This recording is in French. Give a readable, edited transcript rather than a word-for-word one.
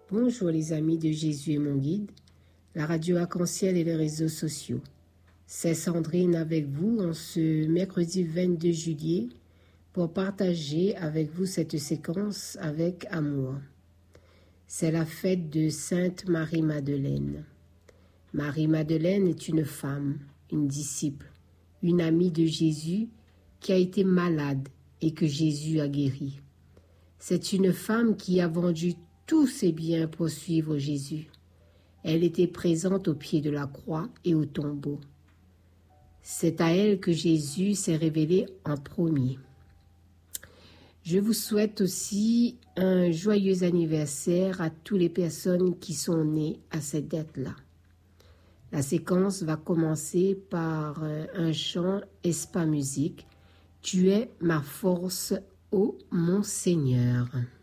Bonjour les amis de Jésus et mon guide, la radio Arc-en-Ciel et les réseaux sociaux. C'est Sandrine avec vous en ce mercredi 22 juillet pour partager avec vous cette séquence avec amour. C'est la fête de Sainte Marie-Madeleine. Marie-Madeleine est une femme, une disciple, une amie de Jésus qui a été malade et que Jésus a guéri. C'est une femme qui a vendu tous ses biens pour suivre Jésus. Elle était présente au pied de la croix et au tombeau. C'est à elle que Jésus s'est révélé en premier. Je vous souhaite aussi un joyeux anniversaire à toutes les personnes qui sont nées à cette date-là. La séquence va commencer par un chant Espa Musique. Tu es ma force, ô mon Seigneur.